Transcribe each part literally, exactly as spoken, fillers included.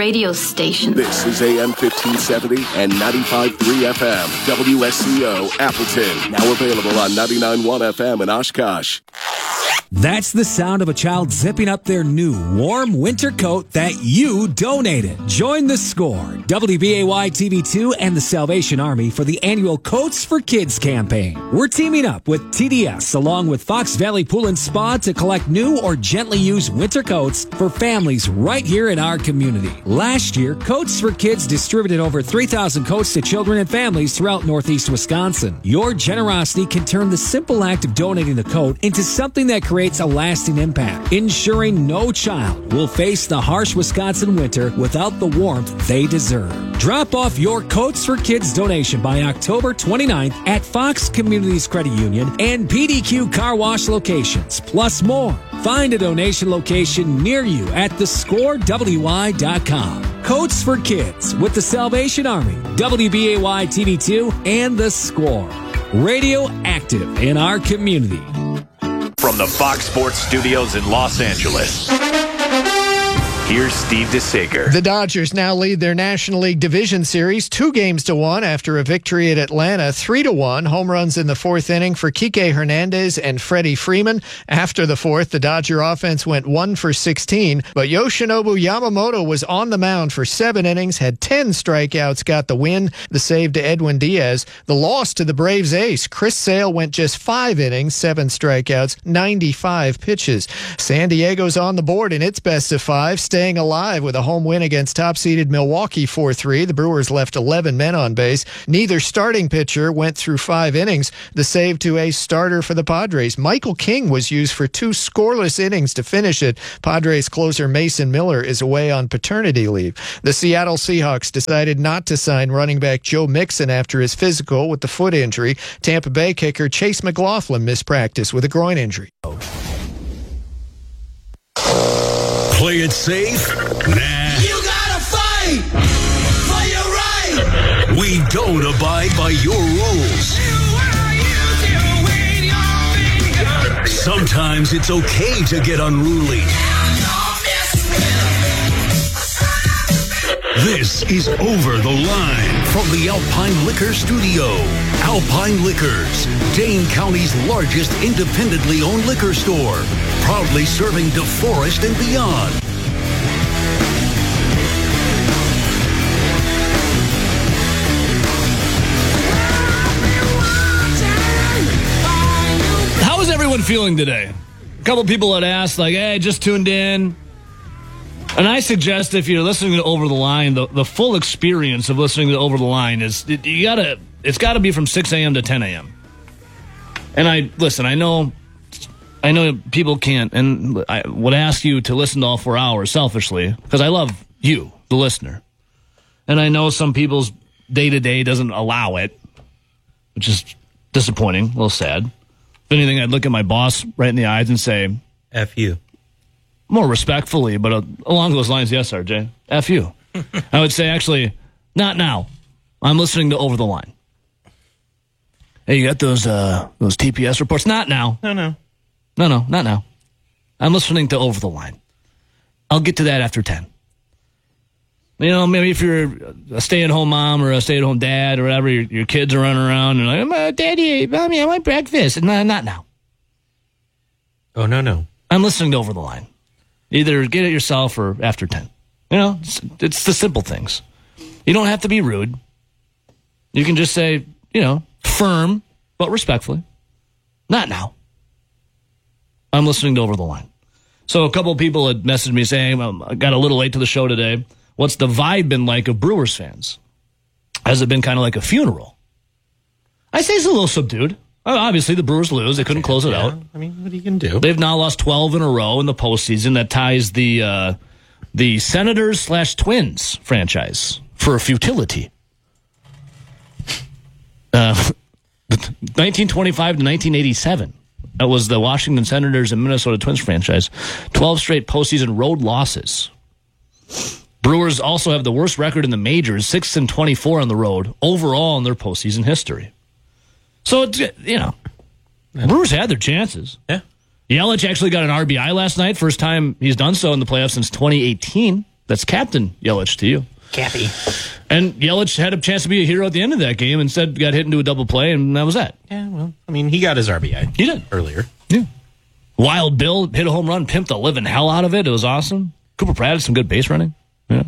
radio station. This is A M fifteen seventy and ninety-five point three F M. W S C O Appleton. Now available on ninety-nine point one F M in Oshkosh. That's the sound of a child zipping up their new warm winter coat that you donated. Join the Score, W B A Y T V two, and the Salvation Army for the annual Coats for Kids campaign. We're teaming up with T D S along with Fox Valley Pool and Spa to collect new or gently used winter coats for families right here in our community. Last year, Coats for Kids distributed over three thousand coats to children and families throughout Northeast Wisconsin. Your generosity can turn the simple act of donating the coat into something that creates a lasting impact, ensuring no child will face the harsh Wisconsin winter without the warmth they deserve. Drop off your Coats for Kids donation by October twenty-ninth at Fox Communities Credit Union and P D Q Car Wash locations, plus more. Find a donation location near you at the score W I dot com. Coats for Kids with the Salvation Army, W B A Y T V two, and The Score. Radio active in our community. From the Fox Sports Studios in Los Angeles, here's Steve DeSager. The Dodgers now lead their National League Division Series two games to one after a victory at Atlanta, three to one. Home runs in the fourth inning for Kike Hernandez and Freddie Freeman. After the fourth, the Dodger offense went one for sixteen, but Yoshinobu Yamamoto was on the mound for seven innings, had ten strikeouts, got the win. The save to Edwin Diaz. The loss to the Braves ace, Chris Sale, went just five innings, seven strikeouts, ninety-five pitches. San Diego's on the board in its best of five, staying alive with a home win against top-seeded Milwaukee four three. The Brewers left eleven men on base. Neither starting pitcher went through five innings. The save to a starter for the Padres, Michael King, was used for two scoreless innings to finish it. Padres closer Mason Miller is away on paternity leave. The Seattle Seahawks decided not to sign running back Joe Mixon after his physical with the foot injury. Tampa Bay kicker Chase McLaughlin missed practice with a groin injury. Play it safe? Nah. You gotta fight for your right. We don't abide by your rules. Sometimes it's okay to get unruly. This is Over the Line from the Alpine Liquor Studio. Alpine Liquors, Dane County's largest independently owned liquor store, proudly serving DeForest and beyond. How is everyone feeling today? A couple people had asked, like, hey, just tuned in. And I suggest if you're listening to Over the Line, the, the full experience of listening to Over the Line is it, you gotta. It's got to be from six a.m. to ten a.m. And I listen. I know, I know people can't, and I would ask you to listen to all four hours selfishly because I love you, the listener. And I know some people's day to day doesn't allow it, which is disappointing, a little sad. If anything, I'd look at my boss right in the eyes and say, "F you." More respectfully, but uh, along those lines, yes, R J. F you. I would say, actually, not now. I'm listening to Over the Line. Hey, you got those uh, those T P S reports? Not now. No, no. No, no, not now. I'm listening to Over the Line. I'll get to that after ten. You know, maybe if you're a stay-at-home mom or a stay-at-home dad or whatever, your, your kids are running around and like, oh, Daddy, Mommy, I want breakfast. No, not now. Oh, no, no. I'm listening to Over the Line. Either get it yourself or after ten. You know, it's, it's the simple things. You don't have to be rude. You can just say, you know, firm, but respectfully. Not now. I'm listening to Over the Line. So a couple of people had messaged me saying, well, I got a little late to the show today. What's the vibe been like of Brewers fans? Has it been kind of like a funeral? I say it's a little subdued. Obviously, the Brewers lose. They couldn't close it yeah, out. I mean, what are you going to do? They've now lost twelve in a row in the postseason. That ties the uh, the Senators slash Twins franchise for futility. Uh, nineteen twenty-five to nineteen eighty-seven. That was the Washington Senators and Minnesota Twins franchise. twelve straight postseason road losses. Brewers also have the worst record in the majors, six and twenty-four on the road, overall in their postseason history. So, it's, you know, yeah. Brewers had their chances. Yeah. Yelich actually got an R B I last night. First time he's done so in the playoffs since twenty eighteen. that's Captain Yelich to you. Cappy. And Yelich had a chance to be a hero at the end of that game. Instead, got hit into a double play, and that was that. Yeah, well, I mean, he got his R B I. He did. Earlier. Yeah. Wild Bill hit a home run, pimped the living hell out of it. It was awesome. Cooper Pratt had some good base running. Yeah.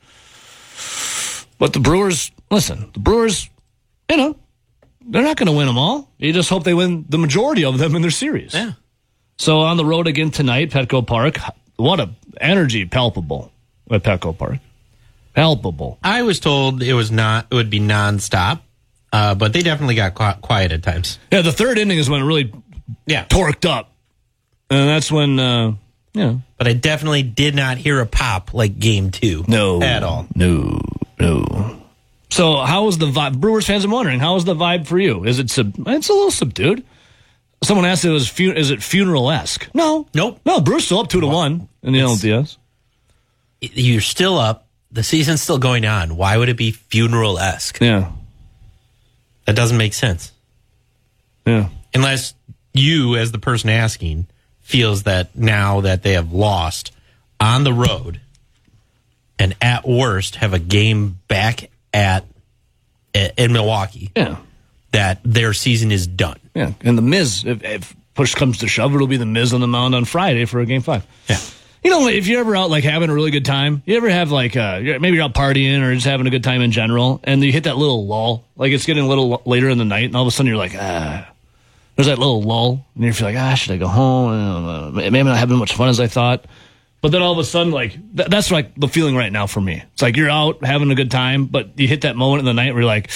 But the Brewers, listen, the Brewers, you know, they're not going to win them all. You just hope they win the majority of them in their series. Yeah. So on the road again tonight, Petco Park. What a energy palpable at Petco Park. Palpable. I was told it was not. It would be nonstop, uh, but they definitely got qu- quiet at times. Yeah, the third inning is when it really yeah. torqued up. And that's when, uh, you know. But I definitely did not hear a pop like game two. No. At all. No. No. So how was the vibe? Brewers fans are wondering, how was the vibe for you? Is it sub- It's a little subdued. Someone asked if it was fu- is it funeral-esque? No. Nope. No, Brewers still up two to one in the N L D S. You're still up. The season's still going on. Why would it be funeral-esque? Yeah. That doesn't make sense. Yeah. Unless you, as the person asking, feels that now that they have lost on the road and at worst have a game back at in Milwaukee, yeah, that their season is done. Yeah, and the Miz, if, if push comes to shove, it'll be the Miz on the mound on Friday for a game five. Yeah. You know, if you're ever out like having a really good time, you ever have like uh, maybe you're out partying or just having a good time in general, and you hit that little lull, like it's getting a little later in the night, and all of a sudden you're like, ah, there's that little lull, and you feel like, ah, should I go home? Maybe I'm not having as much fun as I thought. But then all of a sudden, like th- that's like the feeling right now for me. It's like you're out having a good time, but you hit that moment in the night where you're like,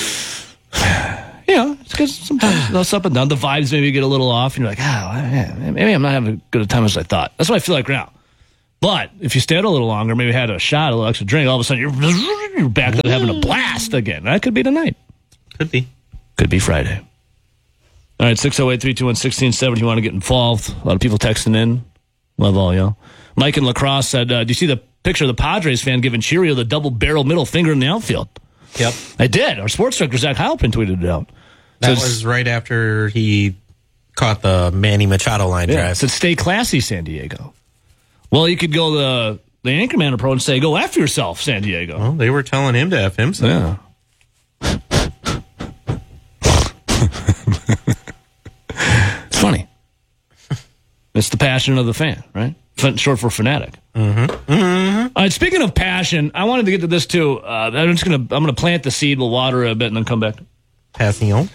you know, it's because sometimes it's up and down. The vibes maybe get a little off, and you're like, ah, oh, maybe I'm not having as good a time as I thought. That's what I feel like now. But if you stayed a little longer, maybe had a shot, a little extra drink, all of a sudden you're, you're back to having a blast again. That could be tonight. Could be. Could be Friday. All right, six oh eight, three two one, one six seven zero if you want to get involved. A lot of people texting in. Love all y'all. Mike in La Crosse said, uh, do you see the picture of the Padres fan giving Cheerio the double-barrel middle finger in the outfield? Yep. I did. Our sports director, Zach Heilprin, tweeted it out. That Says, was right after he caught the Manny Machado line yeah, drive. It said, stay classy, San Diego. Well, you could go the, the Anchorman approach and say, go after yourself, San Diego. Well, they were telling him to F himself. Yeah. It's funny. It's the passion of the fan, right? Short for fanatic. Mm-hmm. Mm-hmm. All right. Speaking of passion, I wanted to get to this too. Uh, I'm just gonna I'm gonna plant the seed. We'll water it a bit and then come back. Passing on.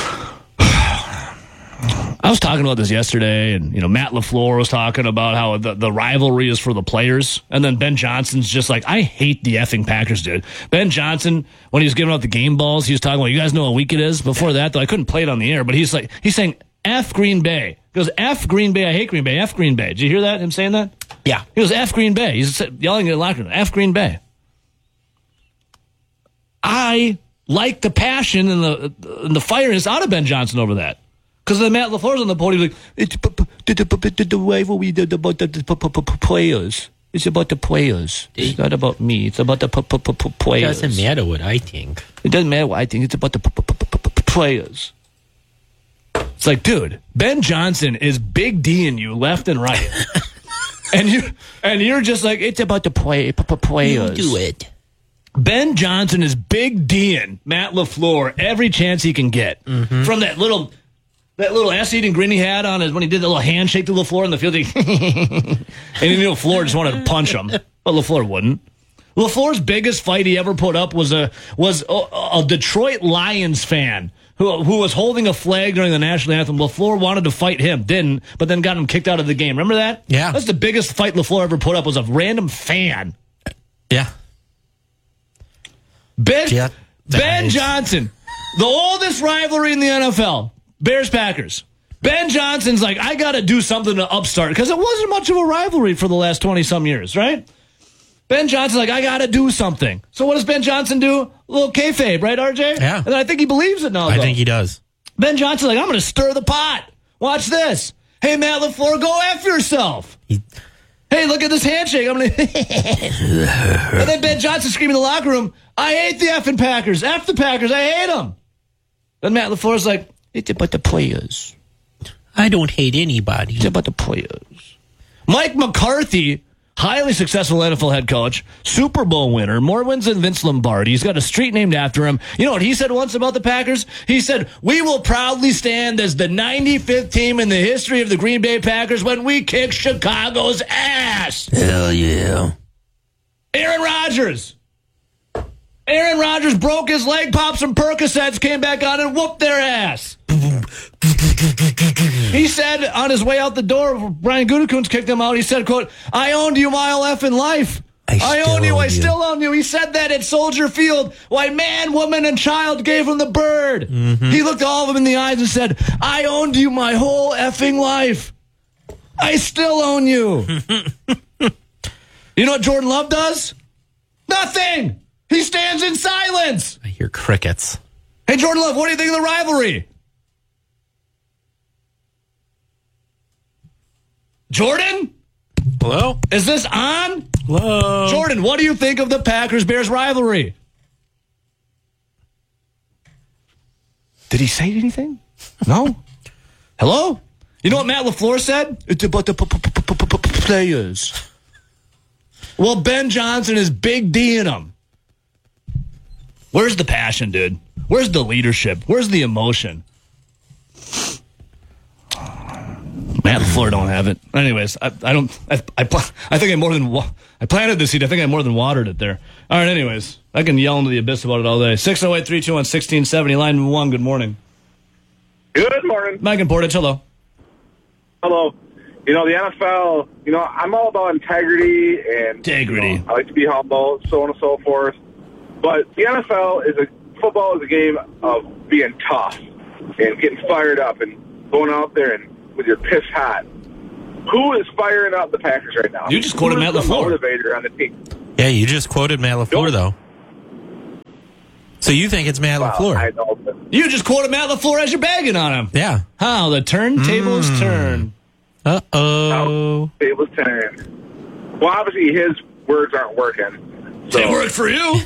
I was talking about this yesterday, and you know Matt LaFleur was talking about how the, the rivalry is for the players, and then Ben Johnson's just like, I hate the effing Packers, dude. Ben Johnson, when he was giving out the game balls, he was talking about, you guys know what week it is. Before that, though, I couldn't play it on the air, but he's like, he's saying F Green Bay. He goes, F Green Bay, I hate Green Bay, F Green Bay. Did you hear that, him saying that? Yeah. He goes, F Green Bay. He's yelling in the locker room, F Green Bay. I like the passion and the, and the fire is out of Ben Johnson over that. Because then Matt LaFleur's on the podium like, it's the rivalry about the players. It's about the players. It's not about me. It's about the players. It doesn't matter what I think. It doesn't matter what I think. It's about the players. It's like, dude, Ben Johnson is big D-ing you left and right. and you and you're just like, it's about the play, players. You do it. Ben Johnson is big D-ing Matt LaFleur every chance he can get. Mm-hmm. From that little that little ass-eating grin he had on his when he did the little handshake to LaFleur in the field. He and you know LaFleur just wanted to punch him, but LaFleur wouldn't. LaFleur's biggest fight he ever put up was a was a, a Detroit Lions fan who who was holding a flag during the national anthem. LaFleur wanted to fight him, didn't, but then got him kicked out of the game. Remember that? Yeah. That's the biggest fight LaFleur ever put up was a random fan. Yeah. Ben, yeah, Ben Johnson, the oldest rivalry in the N F L, Bears-Packers. Ben Johnson's like, I got to do something to upstart, because it wasn't much of a rivalry for the last twenty-some years, right? Ben Johnson's like, I got to do something. So what does Ben Johnson do? A little kayfabe, right, R J? Yeah. And I think he believes it now, I though. think he does. Ben Johnson's like, I'm going to stir the pot. Watch this. Hey, Matt LaFleur, go after yourself. He... Hey, look at this handshake. I'm going to... And then Ben Johnson screaming in the locker room, I hate the effing Packers. F the Packers. I hate them. Then Matt LaFleur's like, it's about the players. I don't hate anybody. It's about the players. Mike McCarthy highly successful N F L head coach, Super Bowl winner, more wins than Vince Lombardi. He's got a street named after him. You know what he said once about the Packers? He said, "We will proudly stand as the ninety-fifth team in the history of the Green Bay Packers when we kick Chicago's ass." Hell yeah. Aaron Rodgers. Aaron Rodgers broke his leg, popped some Percocets, came back on and whooped their ass. He said on his way out the door, Brian Gutekunst kicked him out. He said, quote, "I owned you my whole effing life. I, I own you. I you. still own you." He said that at Soldier Field. Why, man, woman, and child gave him the bird. Mm-hmm. He looked all of them in the eyes and said, "I owned you my whole effing life. I still own you." You know what Jordan Love does? Nothing. He stands in silence. I hear crickets. Hey, Jordan Love, what do you think of the rivalry? Jordan? Hello? Is this on? Hello? Jordan, what do you think of the Packers-Bears rivalry? Did he say anything? No? Hello? You know what Matt LaFleur said? It's about the players. Well, Ben Johnson is Big D in them. Where's the passion, dude? Where's the leadership? Where's the emotion? Matt LaFleur don't have it. Anyways, I, I don't. I, I, I think I more than I planted the seed. I think I more than watered it there. All right. Anyways, I can yell into the abyss about it all day. six oh eight, three two one, one six seven zero. Line one. Good morning. Good morning. Mike and Portage. Hello. Hello. You know, the N F L. You know, I'm all about integrity and integrity. You know, I like to be humble, so on and so forth. But the N F L is a football is a game of being tough and getting fired up and going out there and with your piss hot. Who is firing up the Packers right now? You just quoted Matt LaFleur. Motivator on the team. Yeah, you just quoted Matt LaFleur, though. So you think it's Matt Well, LaFleur? I know, but You just quoted Matt LaFleur as you're bagging on him. Yeah. How the turntables Mm. turn. Uh-oh. it was turn. Well, obviously his words aren't working. So They work for you.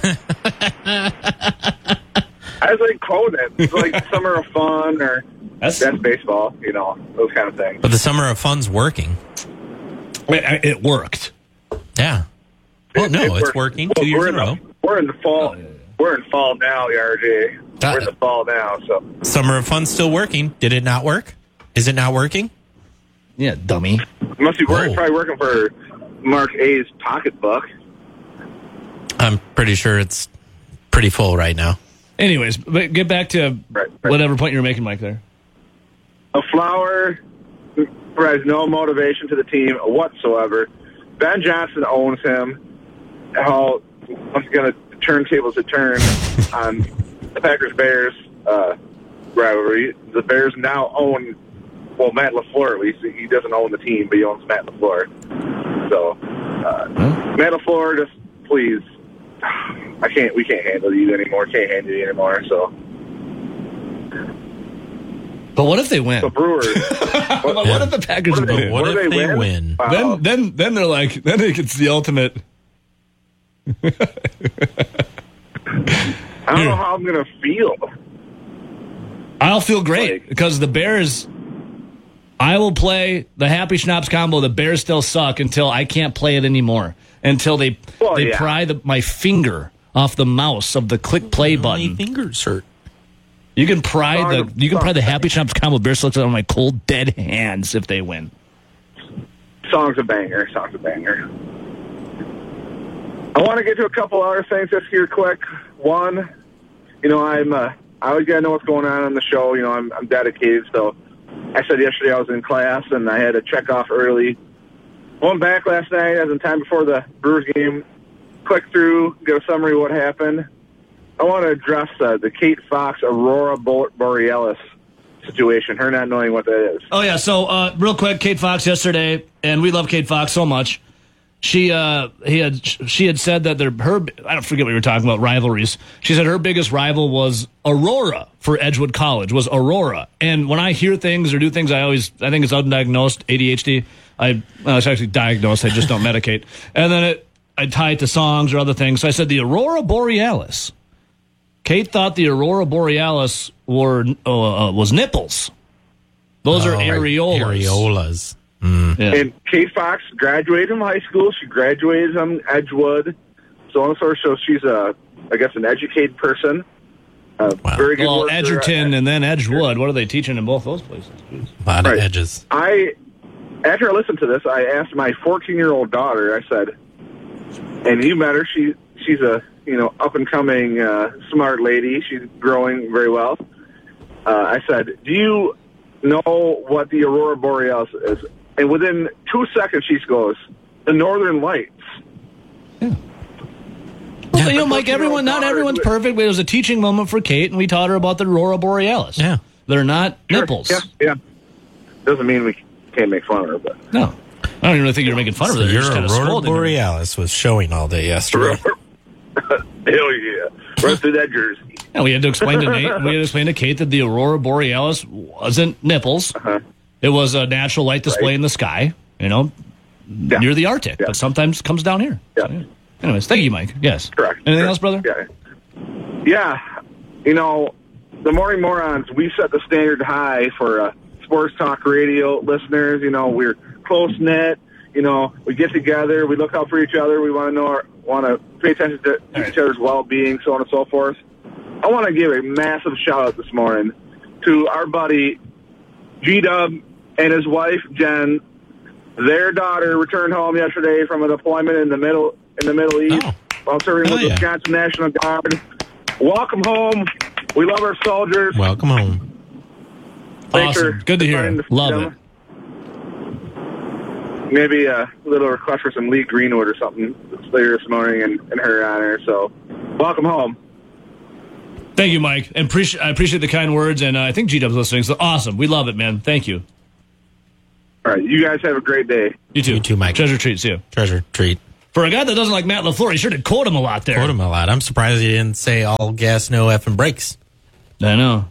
I was like quoting it. It's like Summer of Fun or That's- that's baseball, you know, those kind of things. But the Summer of Fun's working. It, it worked. Yeah. Well, It- no, it it's worked. working Well, two years we're in a row. the, we're in the fall. Oh, yeah, yeah. We're in fall now, the R J. Uh, we're in the fall now, so Summer of Fun's still working. Did it not work? Is it not working? Yeah, dummy. must be working, Oh. probably working for Mark A's pocketbook. I'm pretty sure it's pretty full right now. Anyways, but get back to Right, right. whatever point you were making, Mike, there. A flower provides no motivation to the team whatsoever. Ben Johnson owns him. How once again the turntables had turned on the Packers Bears uh, rivalry. The Bears now own well Matt LaFleur at least. He doesn't own the team, but he owns Matt LaFleur. So uh, Matt LaFleur, just please, I can't. We can't handle you anymore. Can't handle you anymore. So. But what if they win? The Brewers. But what if the Packers What if they- win? What what if if they, they win? win? Wow. Then, then, then they're like, then it's the ultimate. I don't know how I'm going to feel. I'll feel great Like- because the Bears. I will play the Happy Schnapps combo. The Bears still suck until I can't play it anymore. Until they Well, they yeah. pry the, my finger off the mouse of the click play My button. fingers hurt. You can pry Song the of- you can pry the song. Happy Schnapps combo. Bears still on my cold dead hands if they win. Song's a banger. Song's a banger. I want to get to a couple other things just here quick. One, you know, I'm uh, I always got to know what's going on on the show. You know, I'm, I'm dedicated. So I said yesterday I was in class and I had to check off early. Went back last night as in time before the Brewers game. Click through, get a summary of what happened. I want to address uh, the Kate Fox Aurora Borealis situation, her not knowing what that is. Oh yeah, so uh, real quick, Kate Fox yesterday, and we love Kate Fox so much. She uh, he had she had said that their her I don't forget what we were talking about rivalries. She said her biggest rival was Aurora for Edgewood College was Aurora. And when I hear things or do things, I always I think it's undiagnosed A D H D. I well, it's actually diagnosed. I just don't medicate. And then it I tie it to songs or other things. So I said the Aurora Borealis. Kate thought the Aurora Borealis were uh, uh, was nipples. Those are Oh, areolas. Areolas. Mm. Yeah. And Kate Fox graduated from high school. She graduated from Edgewood. So on and so forth. She's a, I guess, an educated person. Uh, Wow. Very good Well, worker. Edgerton and then Edgewood. What are they teaching in both those places? Jeez. A lot Right. of edges. I, after I listened to this, I asked my fourteen-year-old daughter. I said, "And you met her? She, she's a you know up and coming uh, smart lady. She's growing very well." Uh, I said, "Do you know what the aurora borealis is?" And within two seconds, she goes, "The Northern Lights." Well, you know, Mike, everyone, not everyone's perfect, but it was a teaching moment for Kate, and we taught her about the aurora borealis. Yeah. They're not Sure. nipples. Yeah, yeah. Doesn't mean we can't make fun of her, but No. I don't even really think you're making fun of her. So You're your just kind of aurora scolding her. borealis was showing all day yesterday. hell yeah, right through that jersey. Yeah, we had to explain to Nate, we had to explain to Kate that the aurora borealis wasn't nipples. Uh-huh. It was a natural light display Right. in the sky, you know, Yeah. near the Arctic, Yeah. but sometimes comes down here. Yeah. So, yeah. Anyways, thank you, Mike. Yes. Correct. Anything Correct. else, brother? Yeah. Yeah. You know, the Morning Morons, we set the standard high for uh, sports talk radio listeners. You know, we're close-knit. You know, we get together. We look out for each other. We want to know, our, want to pay attention to All right. each other's well-being, so on and so forth. I want to give a massive shout-out this morning to our buddy G-Dub and his wife, Jen. Their daughter returned home yesterday from a deployment in the middle in the Middle East Oh. while serving Oh, with the yeah. Wisconsin National Guard. Welcome home. We love our soldiers. Welcome home. Thanks Awesome. for Good to hear. defending the Love freedom. Maybe a little request for some Lee Greenwood or something later this morning in, in her honor. So, welcome home. Thank you, Mike. And appreciate, I appreciate the kind words, and uh, I think G-Dub's listening, so awesome. We love it, man. Thank you. All right, you guys have a great day. You too. You too, Mike. Treasure treat. See you. Treasure treat. For a guy that doesn't like Matt LaFleur, he sure did quote him a lot there. Quote him a lot. I'm surprised he didn't say all gas, no effing brakes. I know.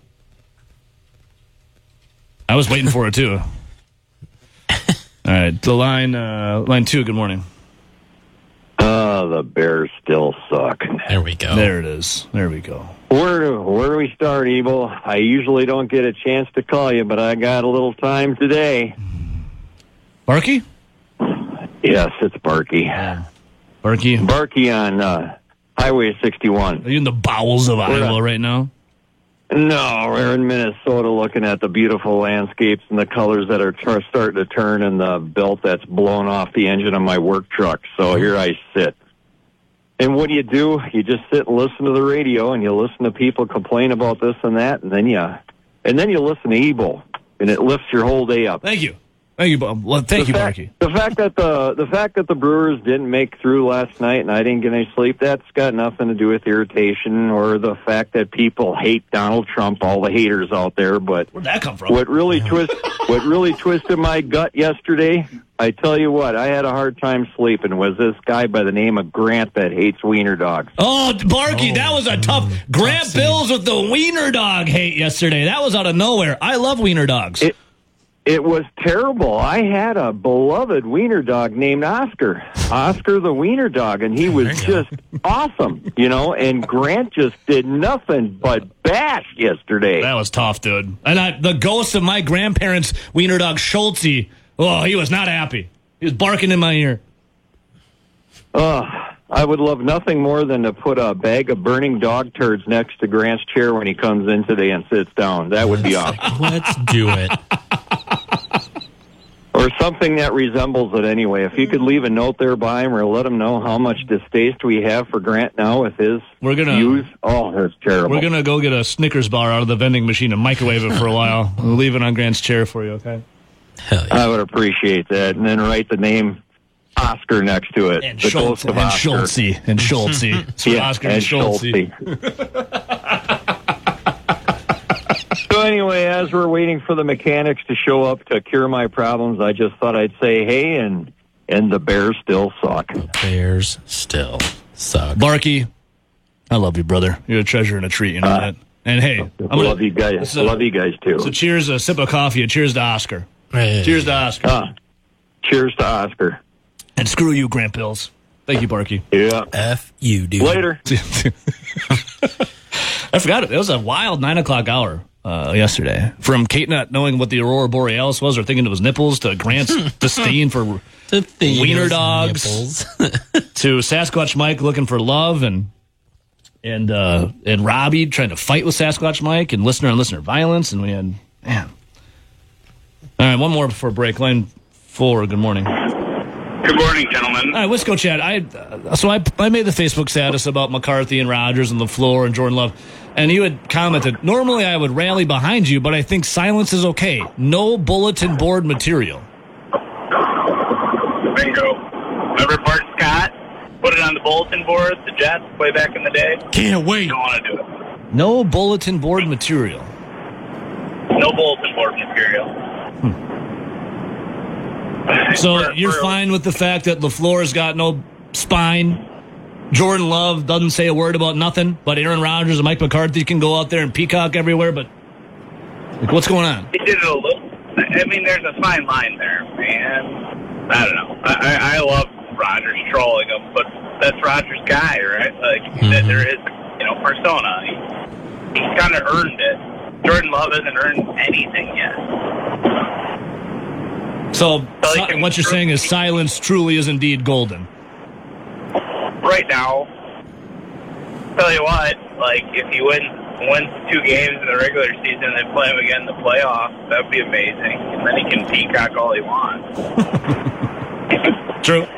I was waiting for it, too. All right, the line, uh, line two, good morning. Oh, the Bears still suck. There we go. There it is. There we go. Where do, where do we start, Evil? I usually don't get a chance to call you, but I got a little time today. Barky? Yes, it's Barky. Barky? Barky on uh, Highway sixty-one. Are you in the bowels of We're Iowa not- right now? No, we're in Minnesota looking at the beautiful landscapes and the colors that are t- starting to turn and the belt that's blown off the engine of my work truck. So here I sit. And what do you do? You just sit and listen to the radio, and you listen to people complain about this and that, and then you, and then you listen to Ebel, and it lifts your whole day up. Thank you. Thank you, Bob. Well, thank the you, fact, Barky. The fact that the the fact that the Brewers didn't make through last night and I didn't get any sleep, that's got nothing to do with irritation or the fact that people hate Donald Trump, all the haters out there. But Where'd that come from? what really twist what really twisted my gut yesterday, I tell you what, I had a hard time sleeping, was this guy by the name of Grant that hates wiener dogs. Oh, Barky, Oh, that was a mm, tough. Grant tough scene. Bills with the wiener dog hate yesterday. That was out of nowhere. I love wiener dogs. It, It was terrible. I had a beloved wiener dog named Oscar, Oscar the wiener dog, and he was There you just awesome, you know, and Grant just did nothing but bash yesterday. That was tough, dude. And I, the ghost of my grandparents' wiener dog, Schultze, oh, he was not happy. He was barking in my ear. Uh, I would love nothing more than to put a bag of burning dog turds next to Grant's chair when he comes in today and sits down. That would be awesome. Let's do it. Or something that resembles it anyway. If you could leave a note there by him or let him know how much distaste we have for Grant now with his We're gonna- views. Oh, that's terrible. We're going to go get a Snickers bar out of the vending machine and microwave it for a while. We'll leave it on Grant's chair for you, okay? Hell yeah. I would appreciate that. And then write the name Oscar next to it. And the Schultze. ghost of And Oscar. Schultze. And Schultze. Sir Yeah, Oscar and Schultze. So anyway, as we're waiting for the mechanics to show up to cure my problems, I just thought I'd say hey, and and the Bears still suck. Bears still suck. Barky, I love you, brother. You're a treasure and a treat, you know Uh, that? And hey, I'm gonna, love you guys. So- love you guys too. So cheers, a sip of coffee, and cheers to Oscar. Hey. Cheers to Oscar. Ah, cheers to Oscar. And screw you, Grant Bills. Thank you, Barky. Yeah. F you, dude. Later. I forgot it. It was a wild nine o'clock hour. uh, yesterday. From Kate not knowing what the Aurora Borealis was or thinking it was nipples to Grant's disdain for wiener dogs to Sasquatch Mike looking for love and and uh, and Robbie trying to fight with Sasquatch Mike and listener and listener violence. And we had, man. All right, one more before break. Line four, good morning. Good morning, gentlemen. All right, let's go, Chad. I uh, so I I made the Facebook status about McCarthy and Rodgers and LaFleur and Jordan Love, and you had commented, normally I would rally behind you, but I think silence is okay. No bulletin board material. Bingo. Remember Bart Scott? Put it on the bulletin board, the Jets, way back in the day? Can't wait. Don't want to do it. No bulletin board material. No bulletin board material. Hmm. So for, you're for, fine with the fact that LaFleur's got no spine, Jordan Love doesn't say a word about nothing, but Aaron Rodgers and Mike McCarthy can go out there and peacock everywhere, but like, what's going on? He did it a little. I mean, there's a fine line there, man. I don't know. I, I, I love Rodgers trolling him, but that's Rodgers' guy, right? Like, mm-hmm. that there is, you know, persona. He, he's kind of earned it. Jordan Love hasn't earned anything yet. So, so si- what you're saying is silence truly is indeed golden. Right now, tell you what, like, if he wins, wins two games in the regular season and they play him again in the playoffs, that would be amazing. And then he can peacock all he wants. True.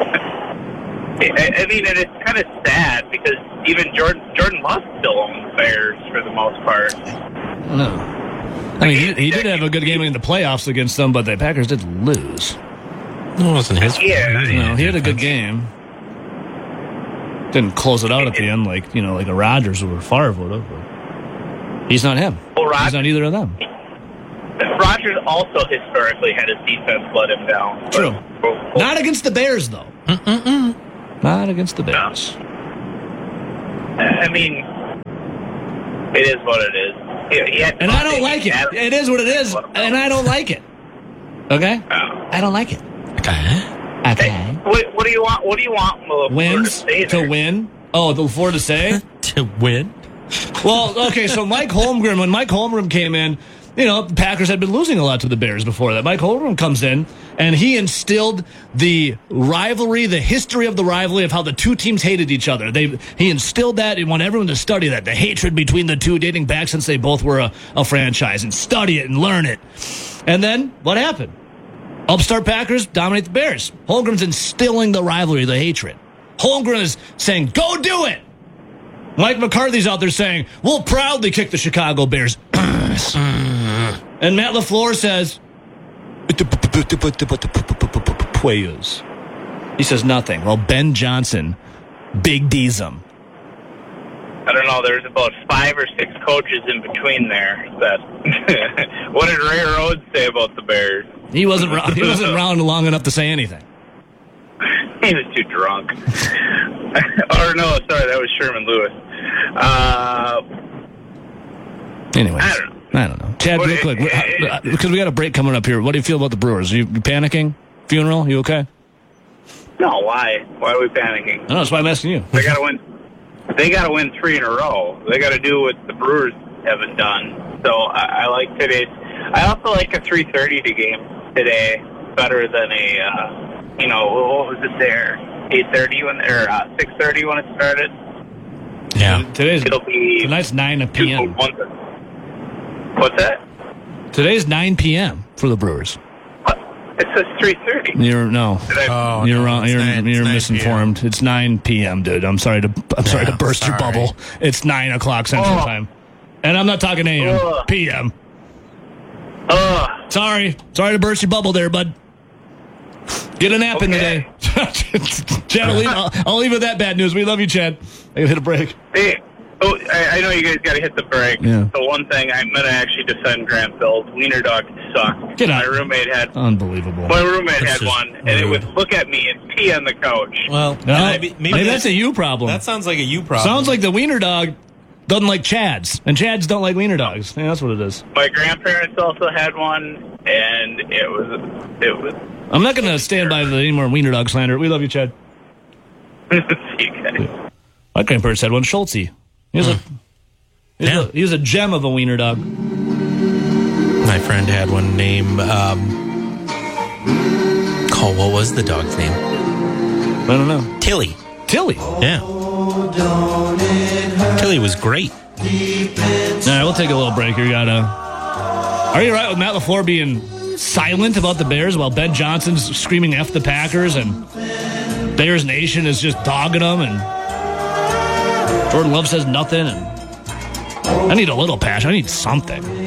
I, I mean, and it's kind of sad because even Jordan Jordan Love still owns the Bears for the most part. No. I mean, he, he did have a good game in the playoffs against them, but the Packers did lose. It wasn't his fault. Yeah. No, he had a good game. Didn't close it out at the end like, you know, like a Rodgers or Favre would have. But he's not him. Well, Rod- he's not either of them. Rodgers also historically had his defense let him down. True. But, but, not against the Bears, though. Mm-mm-mm. Not against the Bears. No. I mean, it is what it is. He, he had and I don't like it. It is what it is, and I don't like it. Okay? No. I don't like it. Okay. Okay. Hey, what, what do you want? What do you want LaFleur Wins to, to win? Oh, the LaFleur to say to win. Well, okay. So Mike Holmgren, when Mike Holmgren came in, you know, the Packers had been losing a lot to the Bears before that. Mike Holmgren comes in and he instilled the rivalry, the history of the rivalry of how the two teams hated each other. They he instilled that and wanted everyone to study that, the hatred between the two dating back since they both were a, a franchise, and study it and learn it. And then what happened? Upstart Packers dominate the Bears. Holmgren's instilling the rivalry, the hatred. Holmgren is saying, go do it. Mike McCarthy's out there saying, we'll proudly kick the Chicago Bears. And Matt LaFleur says, he says nothing. Well, Ben Johnson, Big D's him. I don't know. There's about five or six coaches in between there. That what did Ray Rhodes say about the Bears? He wasn't. He wasn't around long enough to say anything. He was too drunk. Or no, sorry, that was Sherman Lewis. Uh, Anyways, I don't know. I don't know. Chad, real quick, because we got a break coming up here. What do you feel about the Brewers? Are you panicking? Funeral? You okay? No, why? Why are we panicking? I know, that's why I'm asking you. They got to win. They got to win three in a row. They got to do what the Brewers haven't done. So I, I like today's. I also like a three thirty to game today better than a. Uh, you know, what was it there? eight thirty when or uh, six thirty when it started. Yeah, today's it'll be tonight's nine p.m. What's that? Today's nine p.m. for the Brewers. What? It says three thirty. You're no. Oh, you're no, wrong. You're, nine, you're misinformed. It's nine p.m., dude. I'm sorry to. I'm sorry yeah, to burst sorry. your bubble. It's nine o'clock Central oh. Time, and I'm not talking A M. Oh. P M. Oh. Sorry, sorry to burst your bubble there, bud. Get a nap okay. in today. Chad, I'll leave, I'll, I'll leave with that bad news. We love you, Chad. I gotta hit a break. Hey, oh, I, I know you guys got to hit the break. Yeah. So one thing, I'm gonna actually defend Grant Bill's wiener dog sucked. Get out. My roommate had. Unbelievable. My roommate That's had just one, and it rude. would look at me and pee on the couch. Well, No, maybe, maybe, maybe that's a you problem. That sounds like a you problem. Sounds like the wiener dog doesn't like Chads, and Chads don't like wiener dogs. Yeah, that's what it is. My grandparents also had one, and it was it was. I'm not going to stand by any more wiener dog slander. We love you, Chad. See you guys. My grandparents had one, Schultze. He was, Hmm. a, he, was Yeah. a, he was a gem of a wiener dog. My friend had one named, um, oh, what was the dog's name? I don't know. Tilly. Tilly? Yeah. Tilly was great. All right, we'll take a little break here. You gotta. Are you right with Matt LaFleur being silent about the Bears while Ben Johnson's screaming F the Packers and Bears Nation is just dogging them and Jordan Love says nothing? And I need a little passion. I need something.